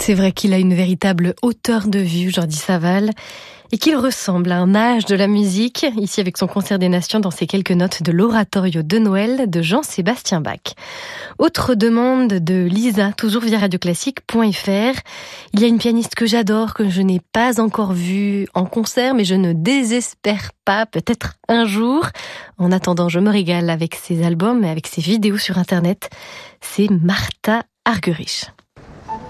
C'est vrai qu'il a une véritable hauteur de vue, Jordi Savall, et qu'il ressemble à un âge de la musique, ici avec son concert des Nations dans ces quelques notes de l'oratorio de Noël de Jean-Sébastien Bach. Autre demande de Lisa, toujours via radioclassique.fr. Il y a une pianiste que j'adore, que je n'ai pas encore vue en concert, mais je ne désespère pas, peut-être un jour. En attendant, je me régale avec ses albums et avec ses vidéos sur Internet. C'est Martha Argerich.